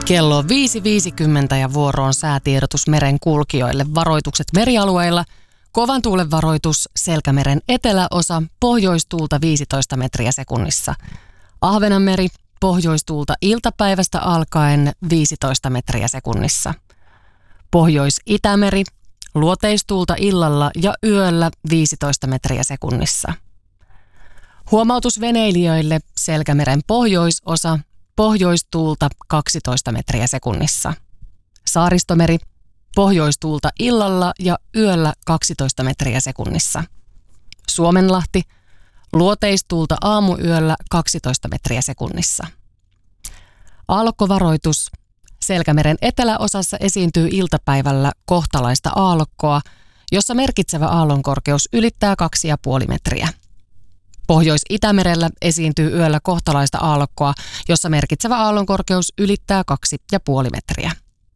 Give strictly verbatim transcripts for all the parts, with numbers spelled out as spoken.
Kello on viisi viisikymmentä ja vuoroon säätiedotus meren kulkijoille. Varoitukset merialueilla. Kovan tuulen varoitus Selkämeren eteläosa, pohjoistuulta viisitoista metriä sekunnissa. Ahvenanmeri, pohjoistuulta iltapäivästä alkaen viisitoista metriä sekunnissa. Pohjois-Itämeri, luoteistuulta illalla ja yöllä viisitoista metriä sekunnissa. Huomautus veneilijöille Selkämeren pohjoisosa, pohjoistuulta kaksitoista metriä sekunnissa. Saaristomeri, pohjoistuulta illalla ja yöllä kaksitoista metriä sekunnissa. Suomenlahti, luoteistuulta aamuyöllä kaksitoista metriä sekunnissa. Aallokkovaroitus. Selkämeren eteläosassa esiintyy iltapäivällä kohtalaista aallokkoa, jossa merkitsevä aallonkorkeus ylittää kaksi pilkku viisi metriä. Pohjois-Itämerellä esiintyy yöllä kohtalaista aallokkoa, jossa merkitsevä aallonkorkeus ylittää kaksi pilkku viisi metriä.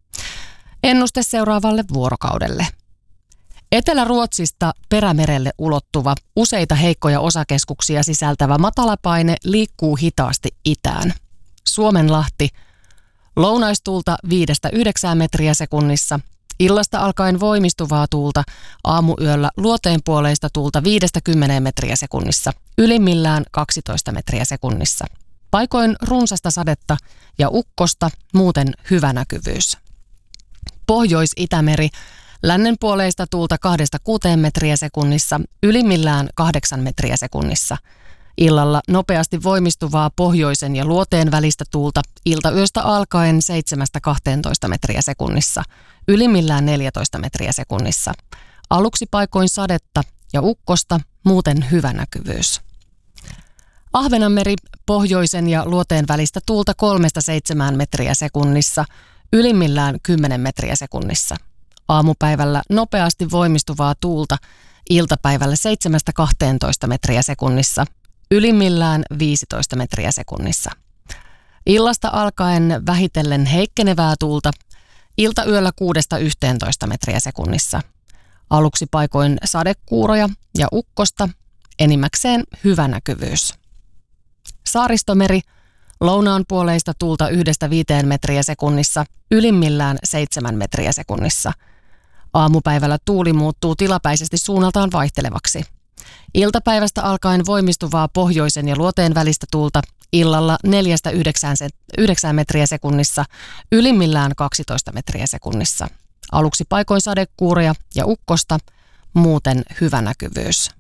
Ennuste seuraavalle vuorokaudelle. Etelä-Ruotsista Perämerelle ulottuva, useita heikkoja osakeskuksia sisältävä matalapaine liikkuu hitaasti itään. Suomenlahti, lounaistuulta viidestä yhdeksään metriä sekunnissa, illasta alkaen voimistuvaa tuulta, aamuyöllä luoteenpuoleista tuulta viidestä kymmeneen metriä sekunnissa, ylimmillään kaksitoista metriä sekunnissa. Paikoin runsasta sadetta ja ukkosta, muuten hyvä näkyvyys. Pohjois-Itämeri, lännenpuoleista tuulta kahdesta kuuteen metriä sekunnissa, ylimmillään kahdeksan metriä sekunnissa. Illalla nopeasti voimistuvaa pohjoisen ja luoteen välistä tuulta, iltayöstä alkaen seitsemästä kahteentoista metriä sekunnissa, ylimmillään neljätoista metriä sekunnissa. Aluksi paikoin sadetta ja ukkosta, muuten hyvä näkyvyys. Ahvenanmeri, pohjoisen ja luoteen välistä tuulta kolmesta seitsemään metriä sekunnissa, ylimmillään kymmenen metriä sekunnissa. Aamupäivällä nopeasti voimistuvaa tuulta, iltapäivällä seitsemästä kahteentoista metriä sekunnissa, ylimmillään viisitoista metriä sekunnissa. Illasta alkaen vähitellen heikkenevää tuulta, iltayöllä kuudesta yhteentoista metriä sekunnissa. Aluksi paikoin sadekuuroja ja ukkosta, enimmäkseen hyvä näkyvyys. Saaristomeri, lounaan puoleista tuulta yhdestä viiteen metriä sekunnissa, ylimmillään seitsemän metriä sekunnissa. Aamupäivällä tuuli muuttuu tilapäisesti suunnaltaan vaihtelevaksi. Iltapäivästä alkaen voimistuvaa pohjoisen ja luoteen välistä tuulta, illalla neljästä yhdeksään metriä sekunnissa, ylimmillään kaksitoista metriä sekunnissa. Aluksi paikoin sadekuuroja ja ukkosta, muuten hyvä näkyvyys.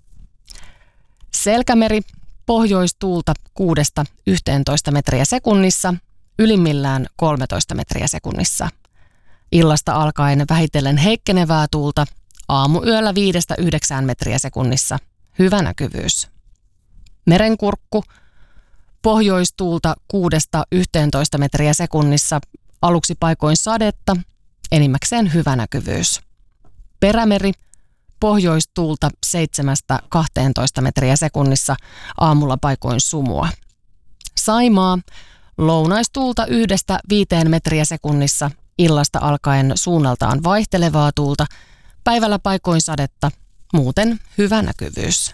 Selkämeri, pohjoistuulta kuudesta yhteentoista metriä sekunnissa, ylimmillään kolmetoista metriä sekunnissa. Illasta alkaen vähitellen heikkenevää tuulta, aamuyöllä viidestä yhdeksään metriä sekunnissa, hyvä näkyvyys. Merenkurkku, pohjoistuulta kuudesta yhteentoista metriä sekunnissa, aluksi paikoin sadetta, enimmäkseen hyvä näkyvyys. Perämeri, pohjoistuulta seitsemästä kahteentoista metriä sekunnissa, aamulla paikoin sumua. Saimaa, lounaistuulta yhdestä viiteen metriä sekunnissa, illasta alkaen suunnaltaan vaihtelevaa tuulta, päivällä paikoin sadetta, muuten hyvä näkyvyys.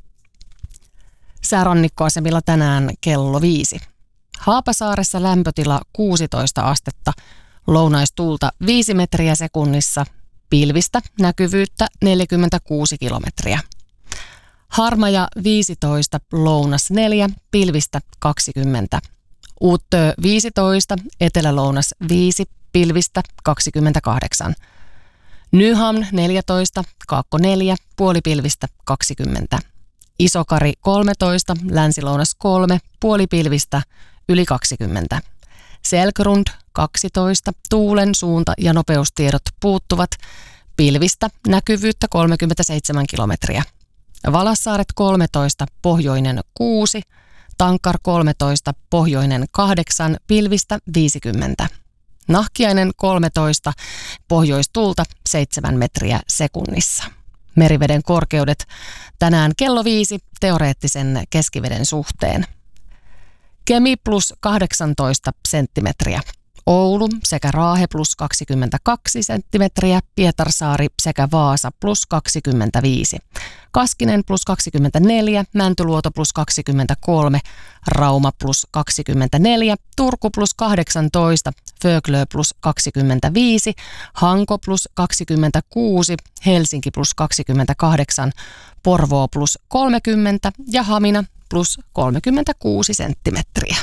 Säärannikkoasemilla tänään kello viisi. Haapasaaressa lämpötila kuusitoista astetta, lounaistuulta viisi metriä sekunnissa, pilvistä näkyvyyttä neljäkymmentäkuusi kilometriä. Harmaja viisitoista, lounas neljä, pilvistä kaksikymmentä. Uuttöö viisitoista, etelä-lounas viisi, pilvistä kaksikymmentäkahdeksan. Nyhamn neljätoista, kaakko neljä, puolipilvistä kaksikymmentä. Isokari kolmetoista, länsilounas kolme, puolipilvistä yli kaksikymmentä. Selkrund kaksitoista, tuulen suunta ja nopeustiedot puuttuvat, pilvistä näkyvyyttä kolmekymmentäseitsemän kilometriä. Valassaaret kolmetoista, pohjoinen kuusi, Tankar kolmetoista, pohjoinen kahdeksan, pilvistä viisikymmentä. Nahkiainen kolmetoista, pohjoistuulta seitsemän metriä sekunnissa. Meriveden korkeudet tänään kello viisi teoreettisen keskiveden suhteen. Kemi plus kahdeksantoista senttimetriä. Oulu sekä Raahe plus kaksikymmentäkaksi senttimetriä, Pietarsaari sekä Vaasa plus kaksikymmentäviisi. Kaskinen plus kaksikymmentäneljä, Mäntyluoto plus kaksikymmentäkolme, Rauma plus kaksikymmentäneljä, Turku plus kahdeksantoista, Föglö plus kaksikymmentäviisi, Hanko plus kaksikymmentäkuusi, Helsinki plus kaksikymmentäkahdeksan, Porvoo plus kolmekymmentä ja Hamina plus kolmekymmentäkuusi senttimetriä.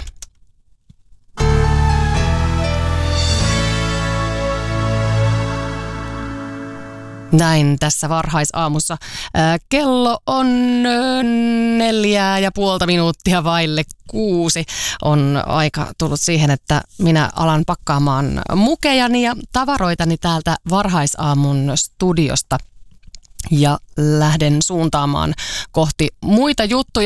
Näin tässä varhaisaamussa. Kello on neljää ja puolta minuuttia vaille kuusi. On aika tullut siihen, että minä alan pakkaamaan mukejani ja tavaroitani täältä varhaisaamun studiosta ja lähden suuntaamaan kohti muita juttuja.